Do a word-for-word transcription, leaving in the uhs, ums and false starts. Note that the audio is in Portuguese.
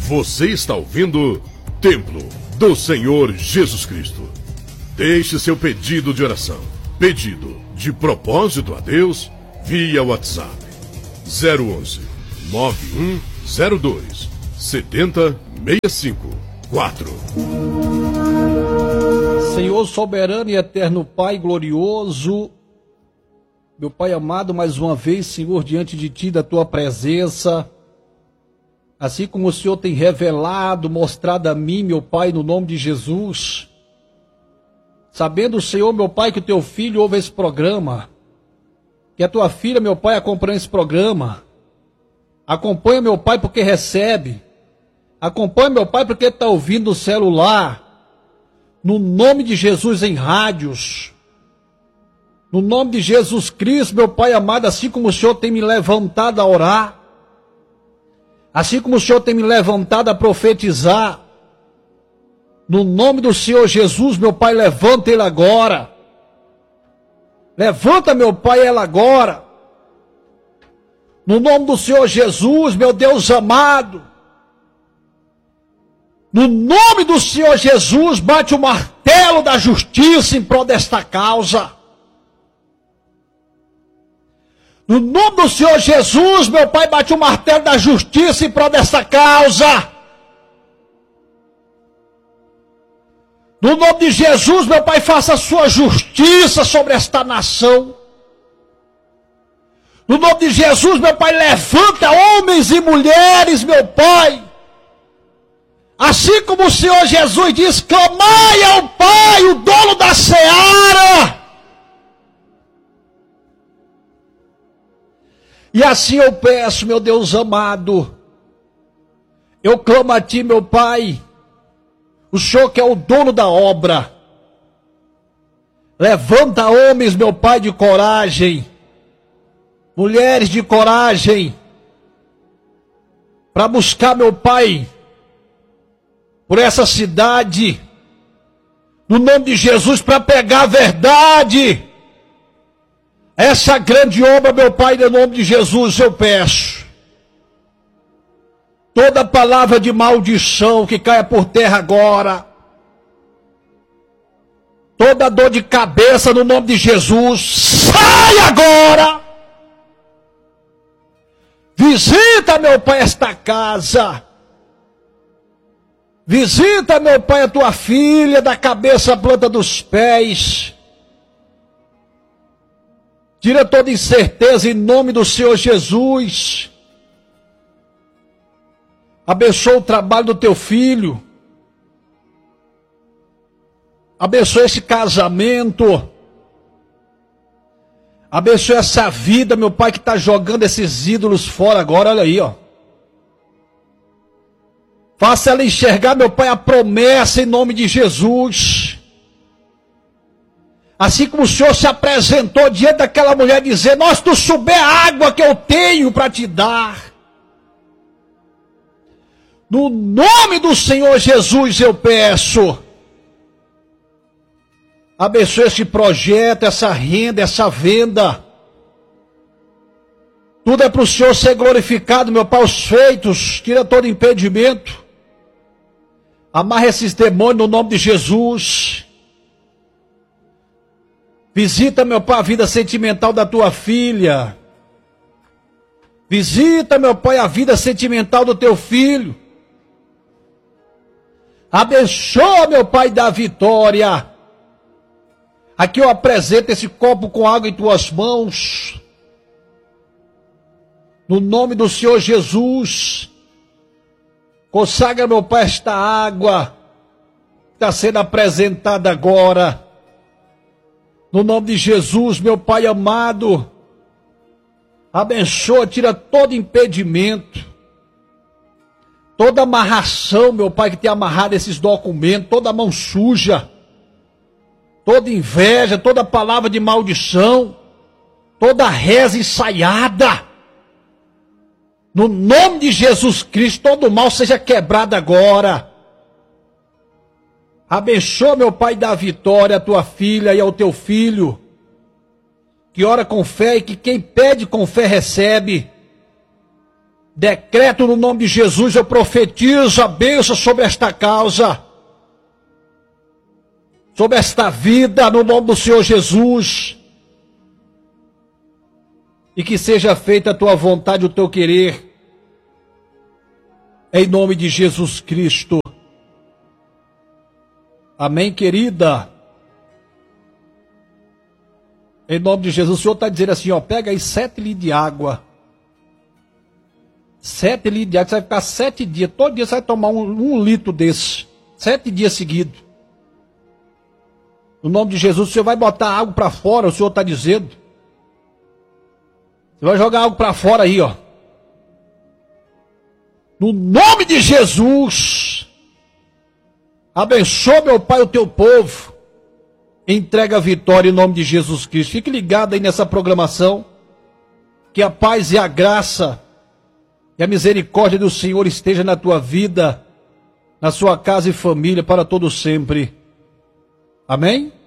Você está ouvindo Templo do Senhor Jesus Cristo. Deixe seu pedido de oração, pedido de propósito a Deus via WhatsApp zero onze, nove um zero dois, sete zero seis cinco quatro. Senhor soberano e eterno Pai glorioso, meu Pai amado, mais uma vez, Senhor, diante de Ti, da Tua presença, assim como o Senhor tem revelado, mostrado a mim, meu Pai, no nome de Jesus, sabendo, Senhor, meu Pai, que o Teu Filho ouve esse programa, que a Tua filha, meu Pai, acompanha esse programa, acompanha, meu Pai, porque recebe, acompanha, meu Pai, porque está ouvindo no celular, no nome de Jesus, em rádios, no nome de Jesus Cristo, meu Pai amado, assim como o Senhor tem me levantado a orar, assim como o Senhor tem me levantado a profetizar, no nome do Senhor Jesus, meu Pai, levanta ele agora. Levanta, meu Pai, ela agora. No nome do Senhor Jesus, meu Deus amado. No nome do Senhor Jesus, bate o martelo da justiça em prol desta causa. No nome do Senhor Jesus, meu Pai, bate o martelo da justiça em prol desta causa. No nome de Jesus, meu Pai, faça a sua justiça sobre esta nação. No nome de Jesus, meu Pai, levanta homens e mulheres, meu Pai. Assim como o Senhor Jesus diz, clamai ao Pai, o dono da seara. E assim eu peço, meu Deus amado, eu clamo a Ti, meu Pai, o Senhor que é o dono da obra. Levanta homens, meu Pai, de coragem, mulheres de coragem, para buscar, meu Pai, por essa cidade, no nome de Jesus, para pegar a verdade. Essa grande obra, meu Pai, no nome de Jesus, eu peço. Toda palavra de maldição que caia por terra agora. Toda dor de cabeça no nome de Jesus, sai agora. Visita, meu Pai, esta casa. Visita, meu Pai, a tua filha, da cabeça à planta dos pés. Tira toda incerteza em nome do Senhor Jesus. Abençoa o trabalho do teu filho. Abençoa esse casamento. Abençoa essa vida, meu Pai, que está jogando esses ídolos fora agora. Olha aí, ó. Faça ela enxergar, meu Pai, a promessa em nome de Jesus. Assim como o Senhor se apresentou diante daquela mulher, dizendo, nós tu souber a água que eu tenho para te dar. No nome do Senhor Jesus eu peço. Abençoe esse projeto, essa renda, essa venda. Tudo é para o Senhor ser glorificado, meu Pai, os feitos. Tira todo impedimento. Amarra esses demônios no nome de Jesus. Visita, meu Pai, a vida sentimental da tua filha. Visita, meu Pai, a vida sentimental do teu filho. Abençoa, meu Pai, da vitória. Aqui eu apresento esse copo com água em tuas mãos. No nome do Senhor Jesus. Consagra, meu Pai, esta água que está sendo apresentada agora. No nome de Jesus, meu Pai amado. Abençoa, tira todo impedimento. Toda amarração, meu Pai, que tem amarrado esses documentos. Toda mão suja. Toda inveja, toda palavra de maldição. Toda reza ensaiada. No nome de Jesus Cristo, todo mal seja quebrado agora. Abençoa, meu Pai, da vitória, a tua filha e ao teu filho, que ora com fé e que quem pede com fé recebe. Decreto no nome de Jesus, eu profetizo a bênção sobre esta causa, sobre esta vida, no nome do Senhor Jesus. E que seja feita a tua vontade, o teu querer, em nome de Jesus Cristo. Amém, querida? Em nome de Jesus, o Senhor está dizendo assim, ó, pega aí sete litros de água. Sete litros de água, você vai ficar sete dias, todo dia você vai tomar um, um litro desse. Sete dias seguidos. No nome de Jesus, o Senhor vai botar água para fora, o Senhor está dizendo. Você vai jogar água para fora aí, ó. No nome de Jesus, abençoa, meu Pai, o teu povo. Entrega a vitória em nome de Jesus Cristo. Fique ligado aí nessa programação. Que a paz e a graça e a misericórdia do Senhor esteja na tua vida, na sua casa e família, para todo sempre. Amém?